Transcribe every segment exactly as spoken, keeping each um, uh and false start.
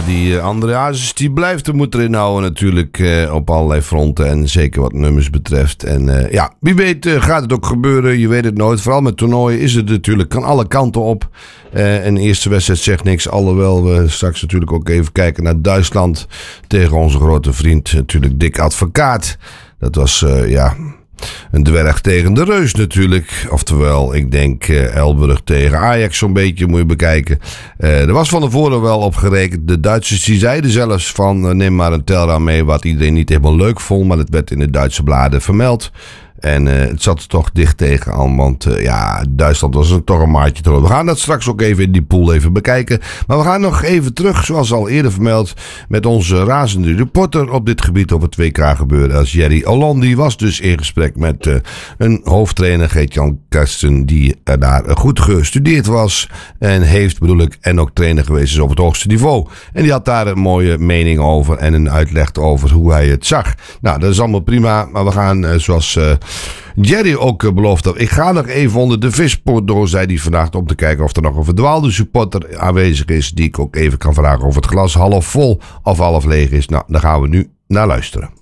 die uh, André Hazes, die blijft de moed erin houden natuurlijk uh, op allerlei fronten. En zeker wat nummers betreft. En uh, ja, wie weet uh, gaat het ook gebeuren. Je weet het nooit. Vooral met toernooien is het natuurlijk, kan alle kanten op. Uh, en de eerste wedstrijd zegt niks. Alhoewel we straks natuurlijk ook even kijken naar Duitsland. Tegen onze grote vriend natuurlijk Dick Advocaat. Dat was uh, ja... een dwerg tegen de reus natuurlijk. Oftewel, ik denk uh, Elburg tegen Ajax zo'n beetje, moet je bekijken. Uh, er was van tevoren wel op gerekend. De Duitsers die zeiden zelfs van uh, neem maar een telraam mee, wat iedereen niet helemaal leuk vond. Maar het werd in de Duitse bladen vermeld. En uh, het zat er toch dicht tegenaan, want uh, ja, Duitsland was er toch een maatje te. We gaan dat straks ook even in die pool even bekijken. Maar we gaan nog even terug, zoals al eerder vermeld, met onze razende reporter op dit gebied op het W K gebeuren. Als Jerry Olan, die was dus in gesprek met uh, een hoofdtrainer, Geert-Jan Karsten, die uh, daar uh, goed gestudeerd was en heeft, bedoel ik, en ook trainer geweest is op het hoogste niveau. En die had daar een mooie mening over en een uitleg over hoe hij het zag. Nou, dat is allemaal prima, maar we gaan uh, zoals... Uh, Jerry ook uh, belooft dat. Ik ga nog even onder de vispoort door, zei hij vandaag, om te kijken of er nog een verdwaalde supporter aanwezig is, die ik ook even kan vragen of het glas half vol of half leeg is. Nou, daar gaan we nu naar luisteren.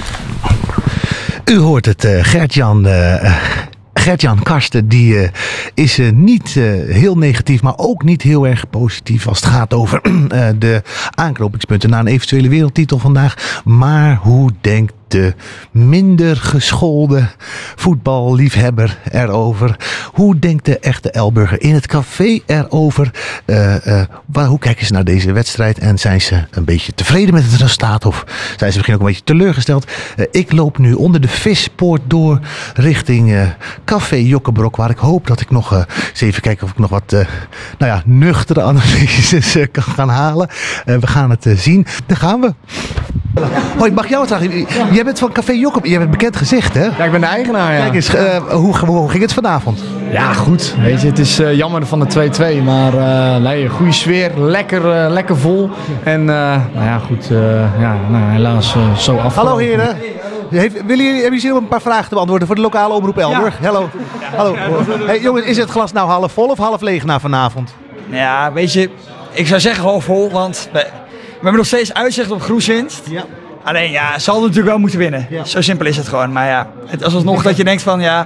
U hoort het, uh, Gert-Jan... Uh, Gert-Jan Karsten, die uh, is uh, niet uh, heel negatief, maar ook niet heel erg positief als het gaat over uh, de aanknopingspunten naar een eventuele wereldtitel vandaag. Maar hoe denkt de minder geschoolde voetballiefhebber erover? Hoe denkt de echte Elburger in het café erover? Uh, uh, waar, hoe kijken ze naar deze wedstrijd? En zijn ze een beetje tevreden met het resultaat? Of zijn ze misschien ook een beetje teleurgesteld? Uh, ik loop nu onder de vispoort door richting uh, Café Jokkebrok, waar ik hoop dat ik nog uh, eens even kijken of ik nog wat uh, nou ja, nuchtere analyses uh, kan gaan halen. Uh, we gaan het uh, zien. Daar gaan we. Hoi, mag jou wat vragen? Jij bent van Café Jokkebrok. Jij bent bekend gezicht, hè? Ja, ik ben de eigenaar, ja. Kijk eens, uh, hoe, hoe ging het vanavond? Ja, goed. Weet je, het is uh, jammer van de twee-twee, maar uh, nee, goede sfeer, lekker, uh, lekker vol. En uh, nou ja, goed, uh, ja, nou, helaas uh, zo af. Hallo heren. Heeft, willen jullie, hebben jullie zin om een paar vragen te beantwoorden voor de lokale omroep Elburg? Ja. Hallo. Hallo. Hey, jongens, is het glas nou half vol of half leeg na vanavond? Ja, weet je, ik zou zeggen half vol, want we, we hebben nog steeds uitzicht op Groeswinst. Ja. Alleen ja, zal natuurlijk wel moeten winnen. Ja. Zo simpel is het gewoon. Maar ja, het is alsnog dat je denkt van ja,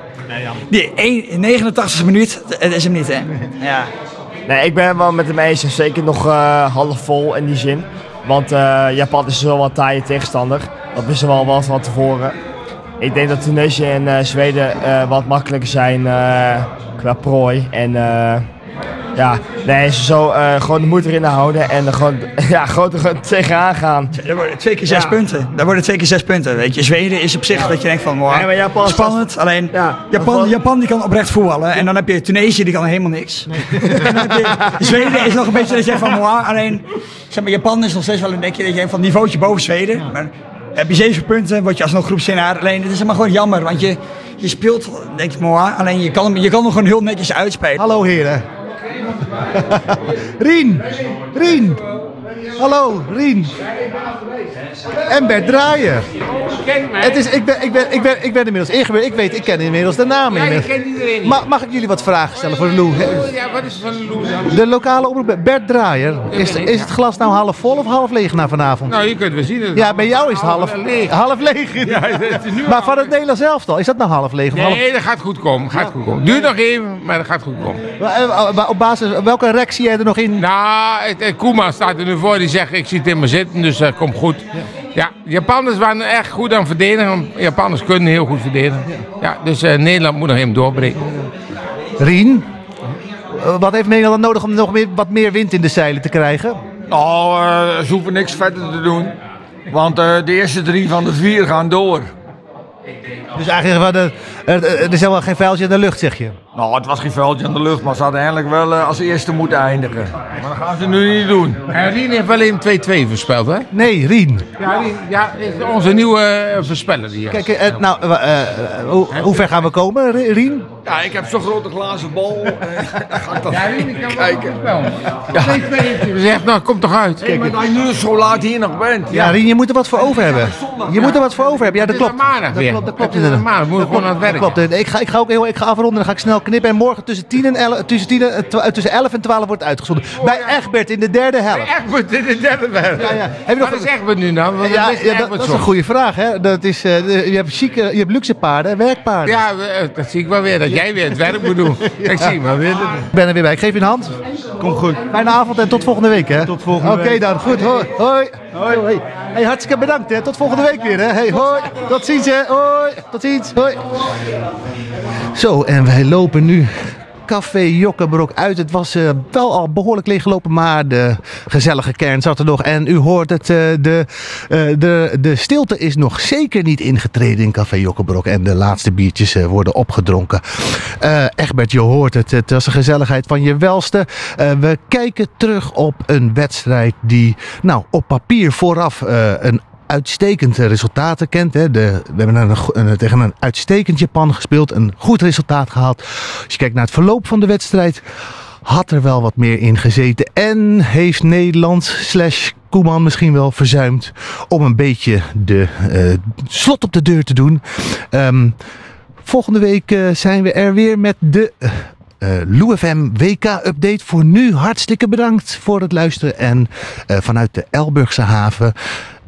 die negenentachtigste minuut, het is hem niet, hè. Ja. Nee, ik ben het wel met hem eens. Zeker nog uh, half vol in die zin. Want uh, Japan is wel wat taaie tegenstander. Dat wisten we al wel van tevoren. Ik denk dat Tunesië en uh, Zweden uh, wat makkelijker zijn uh, qua prooi. En uh, ja, nee, ze zo uh, gewoon de moed erin houden en er gewoon, ja, gewoon er tegenaan gaan. Dat worden twee keer zes ja. punten. Dat worden twee keer zes punten. Weet je, Zweden is op zich ja. dat je denkt van, wow, nee, Japan spannend. Vast... Alleen ja, Japan, Japan die kan oprecht voetballen. Ja. En dan heb je Tunesië, die kan helemaal niks. Nee. En dan heb je, Zweden is nog een beetje dat je zegt van, wow, alleen zeg maar, Japan is nog steeds wel een dekje dat je denkt van niveautje boven Zweden. Ja. Maar heb je zeven punten, word je alsnog groepswinnaar. Alleen het is helemaal gewoon jammer, want je, je speelt, denk ik, mooi. Alleen je kan, je kan hem gewoon heel netjes uitspelen. Hallo heren. Rien, Rien. Hallo, Rien. En Bert Draaier. Het is, ik, ben, ik, ben, ik, ben, ik ben inmiddels ingebeurd. Ik weet, ik ken inmiddels de naam. Ja, ik ken iedereen. Ma, mag ik jullie wat vragen stellen voor de Lou? Ja, wat is van de Lou dan? De lokale omroep Bert Draaier. Is, is het glas nou half vol of half leeg na vanavond? Nou, je kunt wel zien. Het ja, bij jou is het half, half leeg. Half leeg. Ja, het is nu maar van het Nederlands elftal, is dat nou half leeg? Of nee, half... dat gaat goed komen. Gaat goed komen. Duurt nog even, maar dat gaat goed komen. Maar, op basis, welke rek zie jij er nog in? Nou, het, het, Koeman staat er nu voor. Die zegt, ik zie het in me zitten, dus dat uh, komt goed. Ja. Ja, Japanners waren echt goed aan verdedigen. Japanners kunnen heel goed verdedigen. Ja, ja dus uh, Nederland moet nog even doorbreken. Rien, uh, wat heeft Nederland nodig om nog meer, wat meer wind in de zeilen te krijgen? Nou, uh, ze hoeven niks verder te doen. Want uh, de eerste drie van de vier gaan door. Dus eigenlijk er, er, er is helemaal geen vuiltje in de lucht, zeg je? Nou, het was geen vuiltje in de lucht, maar ze hadden eigenlijk wel uh, als eerste moeten eindigen. Maar dat gaan ze nu niet doen. Uh, Rien heeft wel even twee-twee voorspeld, hè? Nee, Rien. Ja, Rien, ja, is onze nieuwe uh, voorspeller. Die, Kijk, uh, nou, uh, uh, hoe, hoe ver gaan we komen, Rien? Ja, ik heb zo'n grote glazen bal. Ga ik dan ja, Rien, ik kan kijken. twee-twee heeft hij gezegd, nou, kom toch uit. Hey, maar dat je nu zo laat hier nog bent. Ja, Rien, je moet er wat voor over hebben. Je moet er wat voor over hebben. Ja, dat klopt. Dat klopt, dat klopt. Dat klopt inderdaad. We moeten gewoon aan het werk. Klopt. Ik ga, ik ga ook heel, ik ga afronden, dan ga ik snel knippen. En morgen tussen tien en elf, tussen, tien en, twa- tussen elf en twaalf wordt uitgezonden. Bij Egbert in de derde helft. Egbert in de derde helft. Ja, ja. Heb je nog Wat is Egbert nu dan? Want Ja, dat is ja, dat, Egbert dat is zo. een goede vraag. Hè? Dat is, uh, de- je, hebt chique, je hebt luxe paarden en werkpaarden. Ja, we- dat zie ik wel weer. Dat jij weer het werk moet doen. Ik zie maar weer. Ik ben er weer bij. Ik geef je een hand. Komt goed. Fijne avond en tot volgende week. Hè? Tot volgende Oké week. dan, goed. Hoi. Hoi. Hoi. Hoi. Hey, hartstikke bedankt. Hè. Tot volgende week weer. Hè. Hey, hoi. Tot ziens. Hè. Hoi. Tot ziens. Hoi. Zo, en wij lopen nu Café Jokkenbrok uit. Het was uh, wel al behoorlijk leeggelopen, maar de gezellige kern zat er nog. En u hoort het, uh, de, uh, de, de stilte is nog zeker niet ingetreden in Café Jokkenbrok. En de laatste biertjes uh, worden opgedronken. Uh, Egbert, je hoort het. Het was de gezelligheid van je welste. Uh, we kijken terug op een wedstrijd die nou, op papier vooraf uh, een uitstekend resultaten kent. Hè. De, we hebben een, een, tegen een uitstekend Japan gespeeld. Een goed resultaat gehaald. Als je kijkt naar het verloop van de wedstrijd, had er wel wat meer in gezeten. En heeft Nederland slash Koeman misschien wel verzuimd om een beetje de uh, slot op de deur te doen. Um, volgende week uh, zijn we er weer met de Uh, Uh, Lou F M W K-update. Voor nu hartstikke bedankt voor het luisteren. En uh, vanuit de Elburgse haven